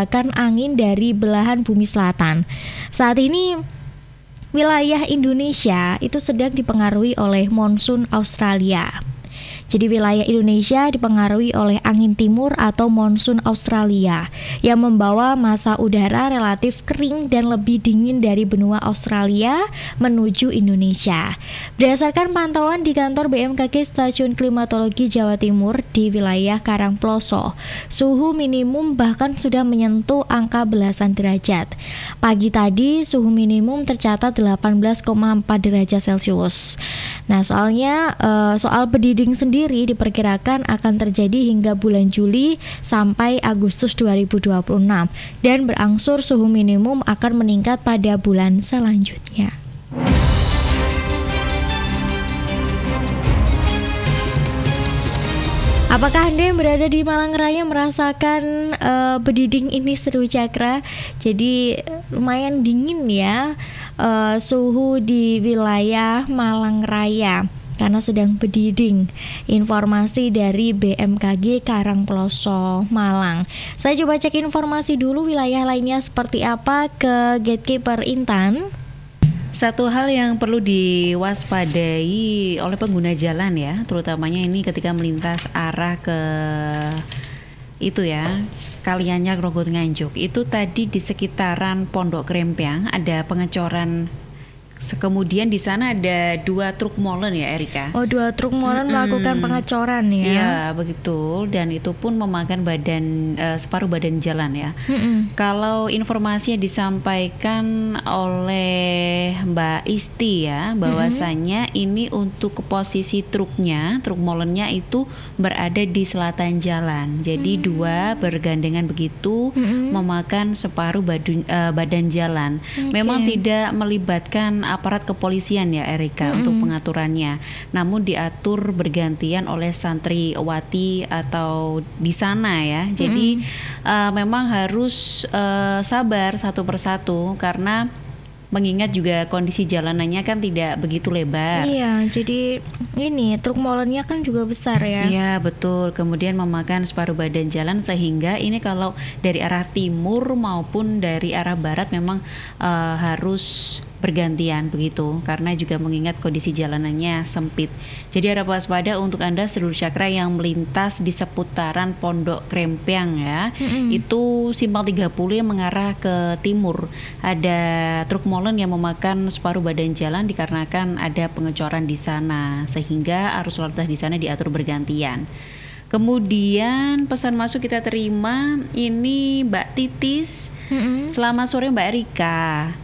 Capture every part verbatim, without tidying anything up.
pergerakan angin dari belahan bumi selatan. Saat ini wilayah Indonesia itu sedang dipengaruhi oleh monsun Australia. Jadi wilayah Indonesia dipengaruhi oleh angin timur atau monsun Australia yang membawa massa udara relatif kering dan lebih dingin dari benua Australia menuju Indonesia. Berdasarkan pantauan di kantor B M K G Stasiun Klimatologi Jawa Timur di wilayah Karangploso, suhu minimum bahkan sudah menyentuh angka belasan derajat. Pagi tadi suhu minimum tercatat delapan belas koma empat derajat Celcius. Nah, soalnya uh, soal bediding sendiri diperkirakan akan terjadi hingga bulan Juli sampai Agustus dua ribu dua puluh enam dan berangsur suhu minimum akan meningkat pada bulan selanjutnya. Apakah Anda yang berada di Malang Raya merasakan uh, bediding ini, Seru Cakra? Jadi lumayan dingin ya uh, suhu di wilayah Malang Raya karena sedang bediding. Informasi dari B M K G Karangploso Malang. Saya coba cek informasi dulu wilayah lainnya seperti apa ke Gatekeeper Intan. Satu hal yang perlu diwaspadai oleh pengguna jalan ya, terutamanya ini ketika melintas arah ke itu ya, Kalianyak Rogot Nganjuk. Itu tadi di sekitaran Pondok Krempyang ada pengecoran. Kemudian di sana ada dua truk molen ya, Erika. Oh, dua truk molen hmm. melakukan pengecoran ya. Iya, begitu. Dan itu pun memakan badan uh, separuh badan jalan ya. Hmm. Kalau informasi yang disampaikan oleh Mbak Isti ya, bahwasannya hmm. ini untuk ke posisi truknya, truk molennya itu berada di selatan jalan. Jadi hmm. dua bergandengan begitu hmm. memakan separuh badu, uh, badan jalan. Okay. Memang tidak melibatkan aparat kepolisian ya, Erika, mm-hmm. untuk pengaturannya. Namun diatur bergantian oleh santriwati atau di sana ya. Jadi mm-hmm. uh, memang harus uh, sabar satu persatu karena mengingat juga kondisi jalanannya kan tidak begitu lebar. Iya, jadi ini truk molennya kan juga besar ya. Iya, betul. Kemudian memakan separuh badan jalan sehingga ini kalau dari arah timur maupun dari arah barat memang uh, harus bergantian begitu karena juga mengingat kondisi jalanannya sempit. Jadi harap waspada untuk Anda seluruh Cakra yang melintas di seputaran Pondok Krempyang ya. Mm-hmm. Itu simpang tiga puluh yang mengarah ke timur. Ada truk molen yang memakan separuh badan jalan dikarenakan ada pengecoran di sana sehingga arus lalu lintas di sana diatur bergantian. Kemudian pesan masuk kita terima ini Mbak Titis. Mm-hmm. Selamat sore Mbak Erika.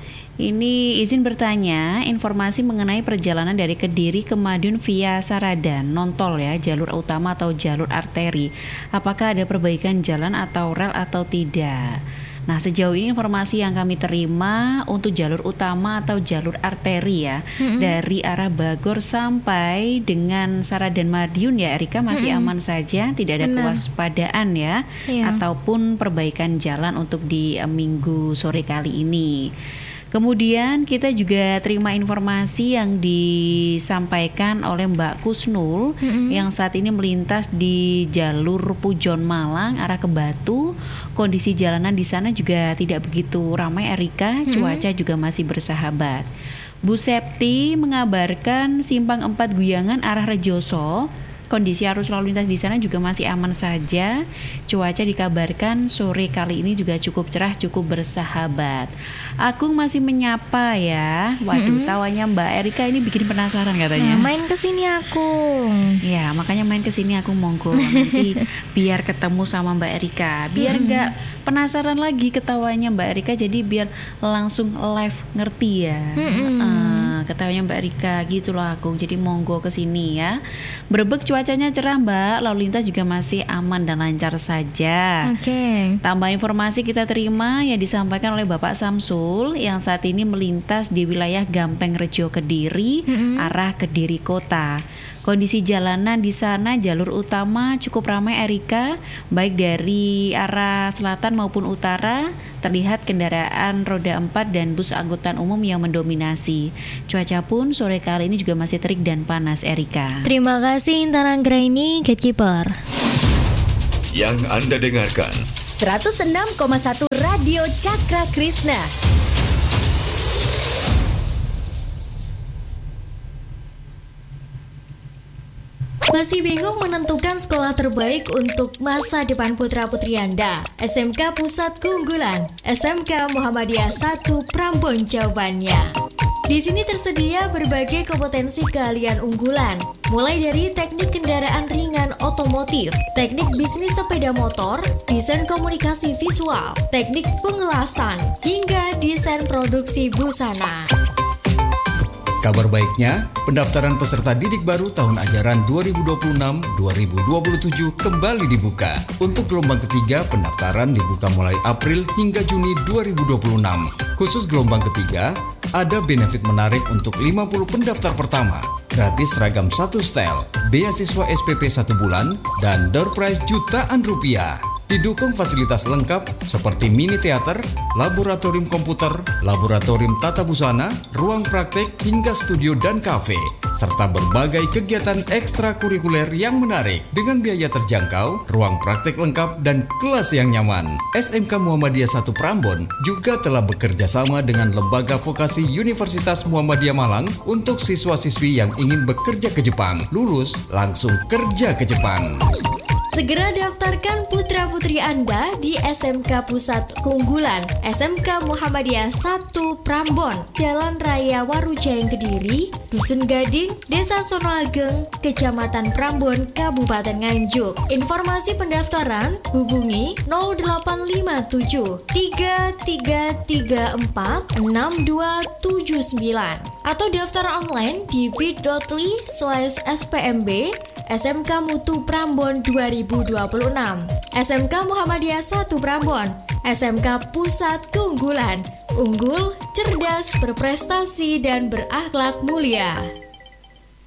Ini izin bertanya informasi mengenai perjalanan dari Kediri ke Madiun via Saradan, non-tol ya, jalur utama atau jalur arteri. Apakah ada perbaikan jalan atau rel atau tidak? Nah, sejauh ini informasi yang kami terima untuk jalur utama atau jalur arteri ya, mm-hmm. dari arah Bagor sampai dengan Saradan Madiun ya, Erika masih mm-hmm. aman saja, tidak ada Benar. kewaspadaan ya, yeah. ataupun perbaikan jalan untuk di uh, minggu sore kali ini. Kemudian kita juga terima informasi yang disampaikan oleh Mbak Kusnul mm-hmm. yang saat ini melintas di jalur Pujon Malang arah ke Batu. Kondisi jalanan di sana juga tidak begitu ramai, Erika. Mm-hmm. Cuaca juga masih bersahabat. Bu Septi mengabarkan simpang empat Guyangan arah Rejoso. Kondisi arus lalu lintas di sana juga masih aman saja. Cuaca dikabarkan sore kali ini juga cukup cerah, cukup bersahabat. Agung masih menyapa ya. Waduh, mm-hmm. tawanya Mbak Erika ini bikin penasaran katanya. Nah, main kesini Agung. Ya, makanya main kesini Agung monggo. Nanti biar ketemu sama Mbak Erika. Biar nggak mm-hmm. penasaran lagi ketawanya Mbak Erika. Jadi biar langsung live ngerti ya. Mm-hmm. Uh, ketawanya Mbak Erika gitu loh Agung. Jadi monggo kesini ya. Brebek cuacanya cerah Mbak, lalu lintas juga masih aman dan lancar saja. Oke. Okay. Tambah informasi kita terima yang disampaikan oleh Bapak Samsul yang saat ini melintas di wilayah Gampeng Rejo Kediri, mm-hmm. arah Kediri Kota. Kondisi jalanan di sana jalur utama cukup ramai, Erika, baik dari arah selatan maupun utara. Terlihat kendaraan roda empat dan bus angkutan umum yang mendominasi. Cuaca pun sore kali ini juga masih terik dan panas, Erika. Terima kasih Intan Anggraini, Gatekeeper. Yang Anda dengarkan seratus enam koma satu Radio Cakra Krisna. Masih bingung menentukan sekolah terbaik untuk masa depan putra-putri Anda? S M K Pusat Keunggulan, S M K Muhammadiyah satu Prambon jawabannya. Di sini tersedia berbagai kompetensi keahlian unggulan, mulai dari teknik kendaraan ringan otomotif, teknik bisnis sepeda motor, desain komunikasi visual, teknik pengelasan, hingga desain produksi busana. Kabar baiknya, pendaftaran peserta didik baru tahun ajaran dua ribu dua puluh enam dua ribu dua puluh tujuh kembali dibuka. Untuk gelombang ketiga, pendaftaran dibuka mulai April hingga Juni dua ribu dua puluh enam. Khusus gelombang ketiga, ada benefit menarik untuk lima puluh pendaftar pertama. Gratis seragam satu setel, beasiswa S P P satu bulan, dan door prize jutaan rupiah. Didukung fasilitas lengkap seperti mini teater, laboratorium komputer, laboratorium tata busana, ruang praktek, hingga studio dan kafe, serta berbagai kegiatan ekstrakurikuler yang menarik dengan biaya terjangkau, ruang praktek lengkap, dan kelas yang nyaman. S M K Muhammadiyah satu Prambon juga telah bekerja sama dengan Lembaga Vokasi Universitas Muhammadiyah Malang untuk siswa-siswi yang ingin bekerja ke Jepang. Lulus langsung kerja ke Jepang. Segera daftarkan putra-putri Anda di S M K Pusat Keunggulan, S M K Muhammadiyah satu Prambon, Jalan Raya Warujayang Kediri, Dusun Gading, Desa Sonoageng, Kecamatan Prambon, Kabupaten Nganjuk. Informasi pendaftaran hubungi nol delapan lima tujuh tiga tiga tiga empat enam dua tujuh sembilan atau daftar online di bit.ly slash spmb S M K Mutu Prambon dua ribu dua puluh enam. S M K Muhammadiyah satu Prambon, S M K Pusat Keunggulan, unggul, cerdas, berprestasi, dan berakhlak mulia.